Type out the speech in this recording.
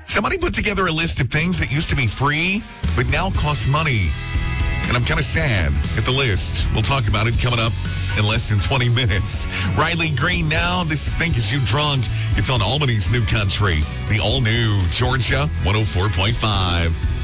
Somebody put together a list of things that used to be free, but now cost money. And I'm kind of sad at the list. We'll talk about it coming up in less than 20 minutes. Riley Green now. This is Think Is You Drunk. It's on Albany's New Country. The all-new Georgia 104.5.